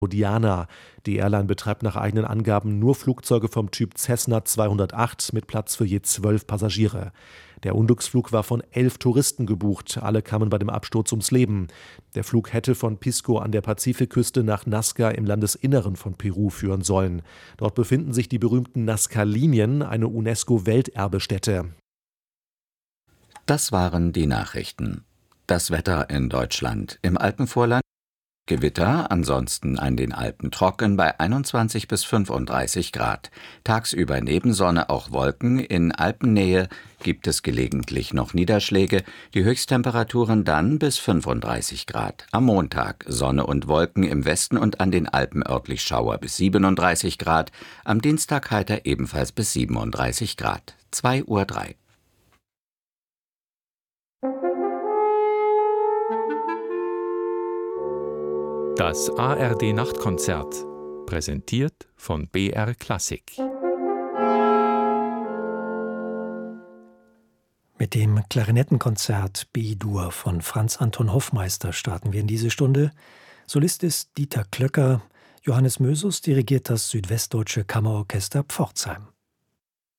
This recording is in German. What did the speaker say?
Diana. Die Airline betreibt nach eigenen Angaben nur Flugzeuge vom Typ Cessna 208 mit Platz für je 12 Passagiere. Der Unglücksflug war von 11 Touristen gebucht. Alle kamen bei dem Absturz ums Leben. Der Flug hätte von Pisco an der Pazifikküste nach Nazca im Landesinneren von Peru führen sollen. Dort befinden sich die berühmten Nazca-Linien, eine UNESCO-Welterbestätte. Das waren die Nachrichten. Das Wetter in Deutschland. Im Alpenvorland Gewitter, ansonsten an den Alpen trocken bei 21 bis 35 Grad. Tagsüber neben Sonne auch Wolken, in Alpennähe gibt es gelegentlich noch Niederschläge, die Höchsttemperaturen dann bis 35 Grad. Am Montag Sonne und Wolken im Westen und an den Alpen örtlich Schauer bis 37 Grad, am Dienstag heiter ebenfalls bis 37 Grad. 2:03 Uhr. Das ARD-Nachtkonzert, präsentiert von BR Klassik. Mit dem Klarinettenkonzert B-Dur von Franz Anton Hoffmeister starten wir in diese Stunde. Solist ist Dieter Klöcker. Johannes Mösus dirigiert das Südwestdeutsche Kammerorchester Pforzheim.